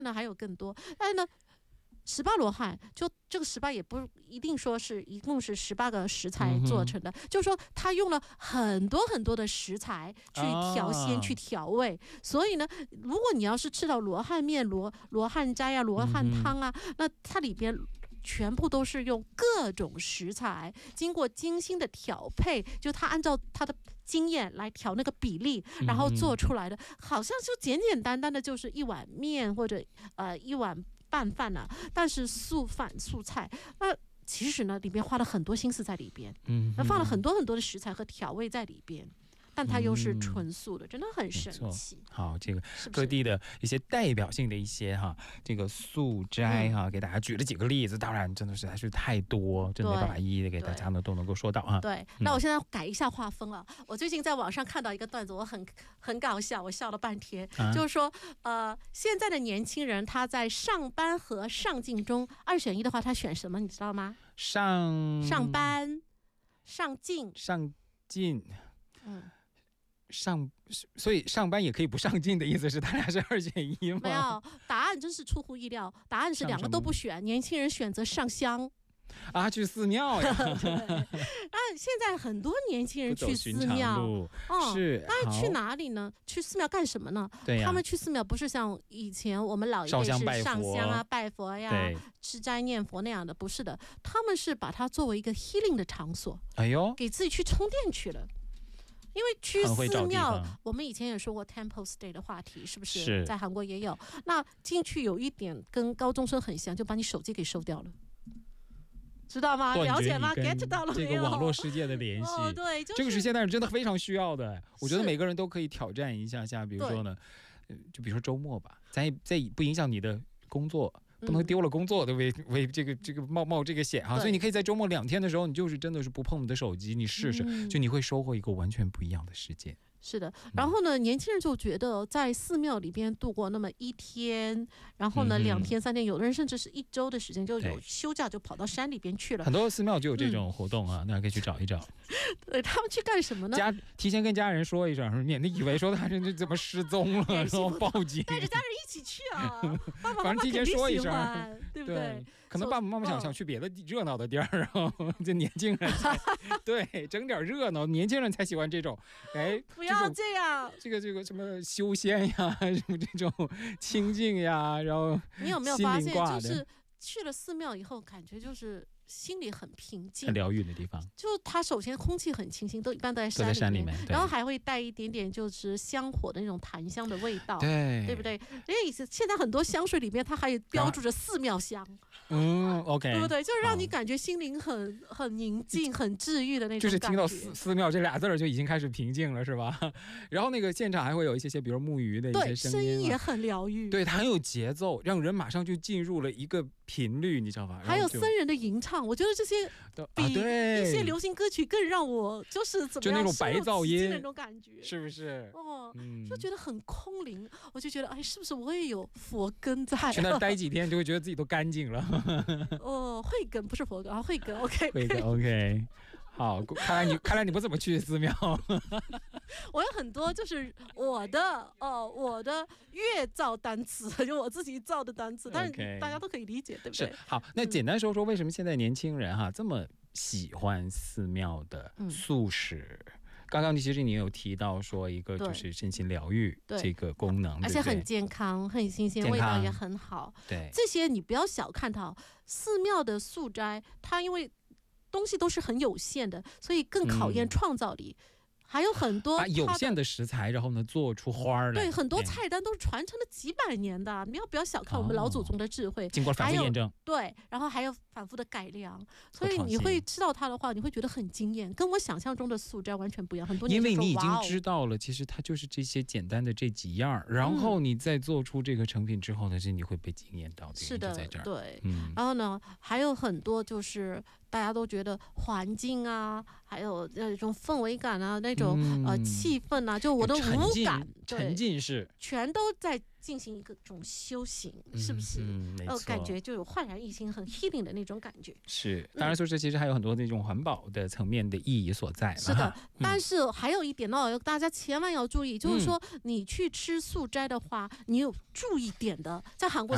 那还有更多，但是呢。18罗汉，就这个18也不一定说是一共是18个食材做成的，就是说他用了很多很多的食材去调鲜、去调味。所以呢，如果你要是吃到罗汉面、罗汉斋啊、罗汉汤啊，那它里边全部都是用各种食材经过精心的调配，就他按照他的经验来调那个比例，然后做出来的，好像就简简单单的就是一碗面或者一碗拌饭啊，但是素饭素菜，那其实呢里边花了很多心思在里边，放了很多很多的食材和调味在里边。但它又是纯素的，真的很神奇。 好，这个各地的一些代表性的一些这个素斋给大家举了几个例子，当然真的是还是太多，真的没办法一一的给大家呢都能够说到啊。 对，那我现在改一下画风啊。我最近在网上看到一个段子，我很搞笑，我笑了半天。就是说，现在的年轻人他在上班和上进中2选1的话，他选什么？你知道吗？上班、上进。 所以上班也可以不上进的意思是他俩是2选1吗？ 没有，答案真是出乎意料，答案是2个都不选，年轻人选择上香啊，去寺庙呀。 现在很多年轻人去寺庙， 是， 那去哪里呢？去寺庙干什么呢？ 对他们去寺庙不是像以前我们老一辈是上香啊、拜佛呀、吃斋念佛那样的，不是的，他们是把它作为一个 healing 的场所，给自己去充电去了。因为去寺庙，我们以前也说过 Temple Stay 的话题，是不是？在韩国也有。那进去有一点跟高中生很像，就把你手机给收掉了，知道吗？了解吗 ？get 到了没有？ 这个网络世界的联系， 对， 这个是现代人真的非常需要的。我觉得每个人都可以挑战一下，比如说呢，就比如说周末吧，在不影响你的工作。不能丢了工作的为这个冒这个险所以你可以在周末2天的时候，你就是真的是不碰你的手机，你试试，就你会收获一个完全不一样的世界。 是的，然后呢，年轻人就觉得在寺庙里边度过那么1天，然后呢2天3天，有的人甚至是1周的时间，就有休假就跑到山里边去了。 很多寺庙就有这种活动大家可以去找一找。 对，他们去干什么呢？ 提前跟家人说一声，免得以为说他这怎么失踪了，然后报警。 带着家人一起去啊，爸爸妈妈反正提前说一声， 对不对？ 可能爸爸妈妈想去别的热闹的地儿，然后这年轻人对整点热闹，年轻人才喜欢这种。 不要这样， 这个什么修仙呀，什么这种清净呀，然后你有没有发现，就是去了寺庙以后，感觉就是心里很平静， 很疗愈的地方。 就它首先空气很清新，一般都在山里面，然后还会带一点点就是香火的那种檀香的味道，对不对？因为现在很多香水里面它还标注着寺庙香 ，OK， 对不对？就是让你感觉心灵很宁静、很治愈的那种感觉。 就是听到寺庙这俩字就已经开始平静了，是吧？然后那个现场还会有一些比如沐浴的一些声音也很疗愈， 对，它很有节奏，让人马上就进入了一个频率，你知道吧？ 还有僧人的吟唱，我觉得这些比一些流行歌曲更让我就是怎么样， 就那种白噪音那种感觉， 是不是？ 就觉得很空灵，我就觉得是不是我也有佛根在？ 去那待几天就会觉得自己都干净了。 慧根不是佛根慧根 OK。 好，看来你不怎么去寺庙。 我有很多就是我的乐造单词，就我自己造的单词，但是大家都可以理解，对不对？ 好，那简单说说为什么现在年轻人这么喜欢寺庙的素食？刚刚其实你有提到说一个就是身心疗愈这个功能， 而且很健康、很新鲜，味道也很好。 对， 这些你不要小看它。寺庙的素斋，它因为东西都是很有限的，所以更考验创造力。还有很多把有限的食材，然后呢做出花来。 对，很多菜单都是传承了几百年的，你不要小看我们老祖宗的智慧， 经过反复验证。 对，然后还有反复的改良，所以你会吃到它的话，你会觉得很惊艳，跟我想象中的素斋完全不一样。很多年因为你已经知道了，其实它就是这些简单的这几样，然后你再做出这个成品之后呢，你会被惊艳到。 是的， 在这儿对。然后呢，还有很多就是大家都觉得环境啊，还有那种氛围感啊，那种气氛啊，就我的五感沉浸式， 全都在进行一种修行，是不是？感觉就有焕然一新、很 healing 的那种感觉。 是，当然说这其实还有很多那种环保的层面的意义所在。 是的，但是还有一点大家千万要注意，就是说你去吃素斋的话，你有注意点的，在韩国